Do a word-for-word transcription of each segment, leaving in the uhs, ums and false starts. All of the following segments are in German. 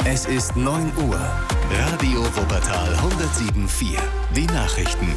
Es ist neun Uhr. Radio Wuppertal hundertsieben Komma vier. Die Nachrichten.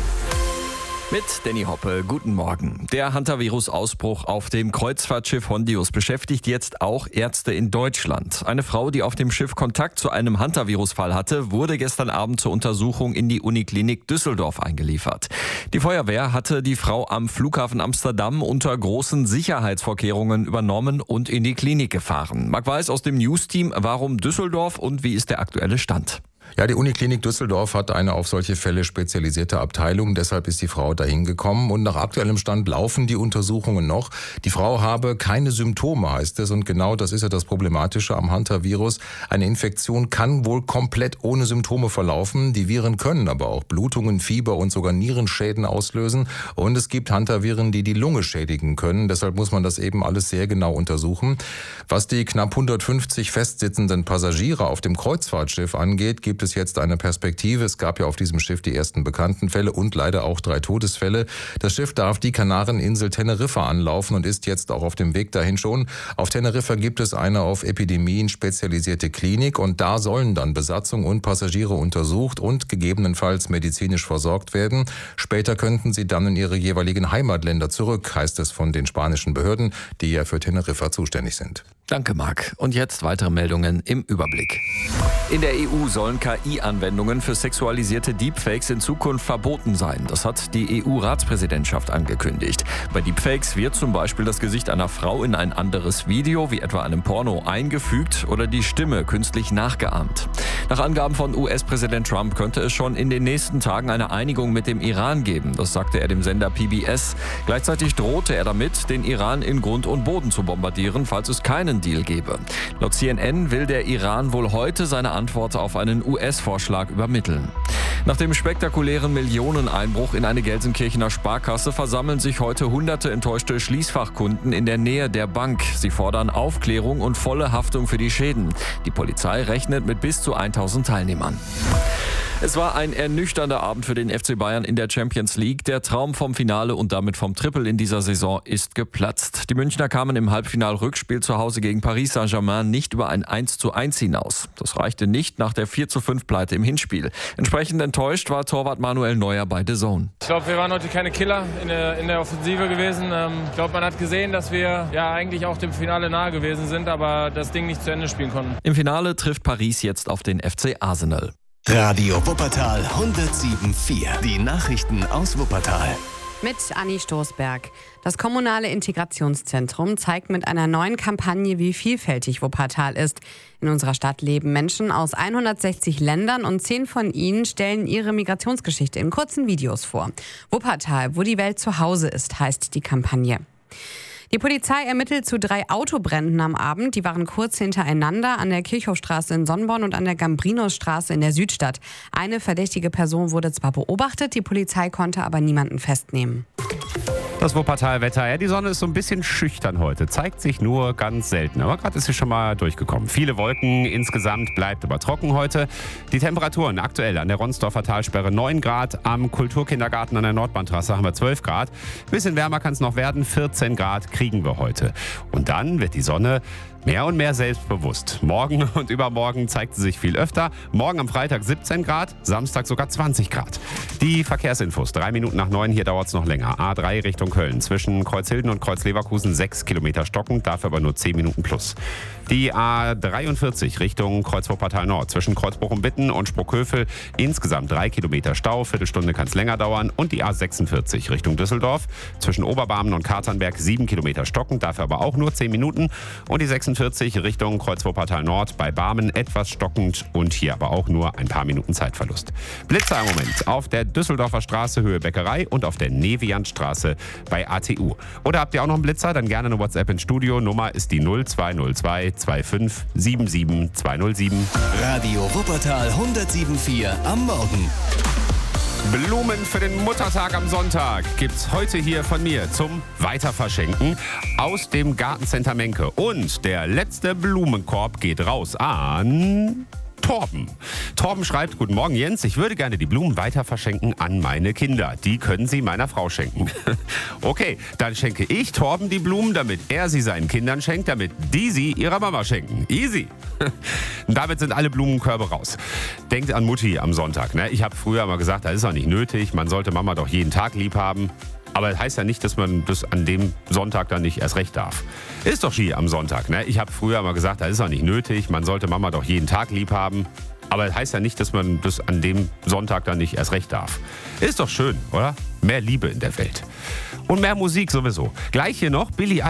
Mit Danny Hoppe, guten Morgen. Der Hantavirus-Ausbruch auf dem Kreuzfahrtschiff Hondius beschäftigt jetzt auch Ärzte in Deutschland. Eine Frau, die auf dem Schiff Kontakt zu einem Hantavirus-Fall hatte, wurde gestern Abend zur Untersuchung in die Uniklinik Düsseldorf eingeliefert. Die Feuerwehr hatte die Frau am Flughafen Amsterdam unter großen Sicherheitsvorkehrungen übernommen und in die Klinik gefahren. Marc Weiß aus dem News-Team, warum Düsseldorf und wie ist der aktuelle Stand? Ja, die Uniklinik Düsseldorf hat eine auf solche Fälle spezialisierte Abteilung. Deshalb ist die Frau dahin gekommen. Und nach aktuellem Stand laufen die Untersuchungen noch. Die Frau habe keine Symptome, heißt es. Und genau das ist ja das Problematische am Hantavirus. Eine Infektion kann wohl komplett ohne Symptome verlaufen. Die Viren können aber auch Blutungen, Fieber und sogar Nierenschäden auslösen. Und es gibt Hantaviren, die die Lunge schädigen können. Deshalb muss man das eben alles sehr genau untersuchen. Was die knapp hundertfünfzig festsitzenden Passagiere auf dem Kreuzfahrtschiff angeht, gibt es jetzt eine Perspektive. Es gab ja auf diesem Schiff die ersten bekannten Fälle und leider auch drei Todesfälle. Das Schiff darf die Kanareninsel Teneriffa anlaufen und ist jetzt auch auf dem Weg dahin schon. Auf Teneriffa gibt es eine auf Epidemien spezialisierte Klinik und da sollen dann Besatzung und Passagiere untersucht und gegebenenfalls medizinisch versorgt werden. Später könnten sie dann in ihre jeweiligen Heimatländer zurück, heißt es von den spanischen Behörden, die ja für Teneriffa zuständig sind. Danke, Marc. Und jetzt weitere Meldungen im Überblick. In der E U sollen K I-Anwendungen für sexualisierte Deepfakes in Zukunft verboten sein. Das hat die E U-Ratspräsidentschaft angekündigt. Bei Deepfakes wird zum Beispiel das Gesicht einer Frau in ein anderes Video, wie etwa einem Porno, eingefügt oder die Stimme künstlich nachgeahmt. Nach Angaben von U S-Präsident Trump könnte es schon in den nächsten Tagen eine Einigung mit dem Iran geben. Das sagte er dem Sender P B S. Gleichzeitig drohte er damit, den Iran in Grund und Boden zu bombardieren, falls es keinen Deal gebe. Laut C N N will der Iran wohl heute seine Antwort auf einen U S-Vorschlag übermitteln. Nach dem spektakulären Millioneneinbruch in eine Gelsenkirchener Sparkasse versammeln sich heute hunderte enttäuschte Schließfachkunden in der Nähe der Bank. Sie fordern Aufklärung und volle Haftung für die Schäden. Die Polizei rechnet mit bis zu tausend Teilnehmern. Es war ein ernüchternder Abend für den F C Bayern in der Champions League. Der Traum vom Finale und damit vom Triple in dieser Saison ist geplatzt. Die Münchner kamen im Halbfinal-Rückspiel zu Hause gegen Paris Saint-Germain nicht über ein eins zu eins hinaus. Das reichte nicht nach der vier zu fünf Pleite im Hinspiel. Entsprechend enttäuscht war Torwart Manuel Neuer bei D A Z N. Ich glaube, wir waren heute keine Killer in der, in der Offensive gewesen. Ich glaube, man hat gesehen, dass wir ja eigentlich auch dem Finale nahe gewesen sind, aber das Ding nicht zu Ende spielen konnten. Im Finale trifft Paris jetzt auf den F C Arsenal. Radio Wuppertal hundertsieben Komma vier. Die Nachrichten aus Wuppertal. Mit Anni Stoßberg. Das kommunale Integrationszentrum zeigt mit einer neuen Kampagne, wie vielfältig Wuppertal ist. In unserer Stadt leben Menschen aus hundertsechzig Ländern und zehn von ihnen stellen ihre Migrationsgeschichte in kurzen Videos vor. Wuppertal, wo die Welt zu Hause ist, heißt die Kampagne. Die Polizei ermittelt zu drei Autobränden am Abend. Die waren kurz hintereinander an der Kirchhofstraße in Sonnborn und an der Gambrinusstraße in der Südstadt. Eine verdächtige Person wurde zwar beobachtet, die Polizei konnte aber niemanden festnehmen. Das Wuppertal-Wetter, ja, die Sonne ist so ein bisschen schüchtern heute, zeigt sich nur ganz selten. Aber gerade ist sie schon mal durchgekommen. Viele Wolken, insgesamt bleibt aber trocken heute. Die Temperaturen aktuell an der Ronsdorfer Talsperre neun Grad, am Kulturkindergarten an der Nordbahntrasse haben wir zwölf Grad. Bisschen wärmer kann es noch werden, vierzehn Grad kriegen wir heute. Und dann wird die Sonne mehr und mehr selbstbewusst. Morgen und übermorgen zeigt sie sich viel öfter. Morgen am Freitag siebzehn Grad, Samstag sogar zwanzig Grad. Die Verkehrsinfos, drei Minuten nach neun, hier dauert es noch länger. A drei Richtung Köln, zwischen Kreuzhilden und Kreuzleverkusen sechs Kilometer stockend, dafür aber nur zehn Minuten plus. Die A dreiundvierzig Richtung Kreuz-Wuppertal Nord, zwischen Kreuzbruch und Bitten und Sprockhövel, insgesamt drei Kilometer Stau, Viertelstunde kann es länger dauern. Und die A sechsundvierzig Richtung Düsseldorf, zwischen Oberbarmen und Katernberg sieben Kilometer stockend, dafür aber auch nur zehn Minuten. Und die sechsundvierzig Richtung Kreuz-Wuppertal Nord, bei Barmen etwas stockend und hier aber auch nur ein paar Minuten Zeitverlust. Blitzer im Moment auf der Düsseldorfer Straße Höhe Bäckerei und auf der Neviantstraße bei A T U. Oder habt ihr auch noch einen Blitzer? Dann gerne eine WhatsApp ins Studio. Nummer ist die null zwei null zwei zwei fünf sieben sieben zwei null sieben. Radio Wuppertal hundertsieben Komma vier am Morgen. Blumen für den Muttertag am Sonntag gibt's heute hier von mir zum Weiterverschenken aus dem Gartencenter Menke. Und der letzte Blumenkorb geht raus an Torben. Torben schreibt, guten Morgen Jens, ich würde gerne die Blumen weiter verschenken an meine Kinder. Die können sie meiner Frau schenken. Okay, dann schenke ich Torben die Blumen, damit er sie seinen Kindern schenkt, damit die sie ihrer Mama schenken. Easy. Und damit sind alle Blumenkörbe raus. Denkt an Mutti am Sonntag. Ne? Ich habe früher mal gesagt, das ist auch nicht nötig, man sollte Mama doch jeden Tag lieb haben. Aber das heißt ja nicht, dass man das an dem Sonntag dann nicht erst recht darf. Ist doch Ski am Sonntag. Ne? Ich habe früher mal gesagt, das ist auch nicht nötig, man sollte Mama doch jeden Tag lieb haben. Aber das heißt ja nicht, dass man das an dem Sonntag dann nicht erst recht darf. Ist doch schön, oder? Mehr Liebe in der Welt. Und mehr Musik sowieso. Gleich hier noch Billie